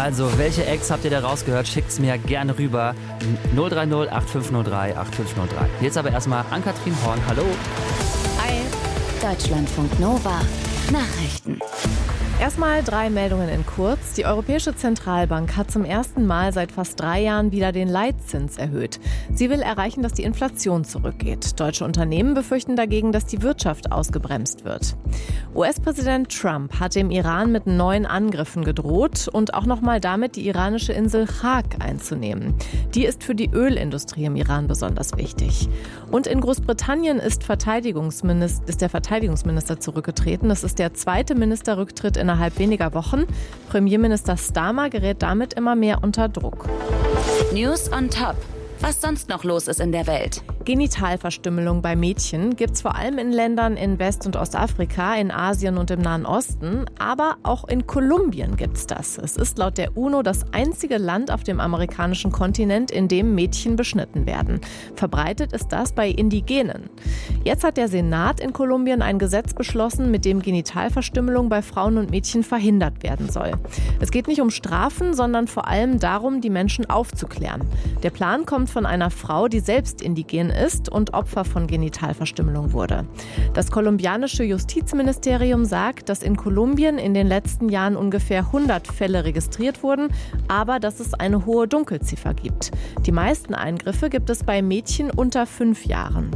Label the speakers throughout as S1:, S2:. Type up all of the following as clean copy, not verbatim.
S1: Also, welche Ex habt ihr da rausgehört? Schickt's mir gerne rüber. 030 8503 8503. Jetzt aber erstmal Ann-Kathrin Horn. Hallo.
S2: Hi. Deutschlandfunk Nova. Nachrichten.
S3: Erstmal 3 Meldungen in kurz. Die Europäische Zentralbank hat zum ersten Mal seit fast 3 Jahren wieder den Leitzins erhöht. Sie will erreichen, dass die Inflation zurückgeht. Deutsche Unternehmen befürchten dagegen, dass die Wirtschaft ausgebremst wird. US-Präsident Trump hat dem Iran mit neuen Angriffen gedroht und auch nochmal damit, die iranische Insel Chak einzunehmen. Die ist für die Ölindustrie im Iran besonders wichtig. Und in Großbritannien ist der Verteidigungsminister zurückgetreten. Das ist der zweite Ministerrücktritt innerhalb weniger Wochen. Premierminister Starmer gerät damit immer mehr unter Druck.
S2: News on Top. Was sonst noch los ist in der Welt.
S3: Genitalverstümmelung bei Mädchen gibt es vor allem in Ländern in West- und Ostafrika, in Asien und im Nahen Osten. Aber auch in Kolumbien gibt es das. Es ist laut der UNO das einzige Land auf dem amerikanischen Kontinent, in dem Mädchen beschnitten werden. Verbreitet ist das bei Indigenen. Jetzt hat der Senat in Kolumbien ein Gesetz beschlossen, mit dem Genitalverstümmelung bei Frauen und Mädchen verhindert werden soll. Es geht nicht um Strafen, sondern vor allem darum, die Menschen aufzuklären. Der Plan kommt von einer Frau, die selbst indigen ist und Opfer von Genitalverstümmelung wurde. Das kolumbianische Justizministerium sagt, dass in Kolumbien in den letzten Jahren ungefähr 100 Fälle registriert wurden, aber dass es eine hohe Dunkelziffer gibt. Die meisten Eingriffe gibt es bei Mädchen unter 5 Jahren.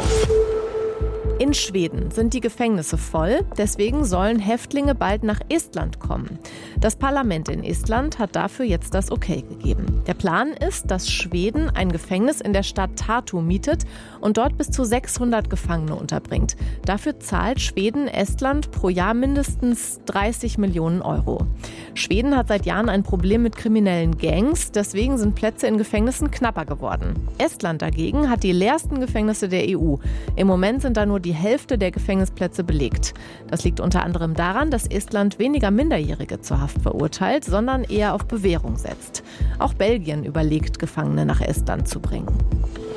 S3: In Schweden sind die Gefängnisse voll, deswegen sollen Häftlinge bald nach Estland kommen. Das Parlament in Estland hat dafür jetzt das Okay gegeben. Der Plan ist, dass Schweden ein Gefängnis in der Stadt Tartu mietet und dort bis zu 600 Gefangene unterbringt. Dafür zahlt Schweden Estland pro Jahr mindestens 30 Millionen Euro. Schweden hat seit Jahren ein Problem mit kriminellen Gangs, deswegen sind Plätze in Gefängnissen knapper geworden. Estland dagegen hat die leersten Gefängnisse der EU. Im Moment sind da nur die Hälfte der Gefängnisplätze belegt. Das liegt unter anderem daran, dass Estland weniger Minderjährige zur Haft verurteilt, sondern eher auf Bewährung setzt. Auch Belgien überlegt, Gefangene nach Estland zu bringen.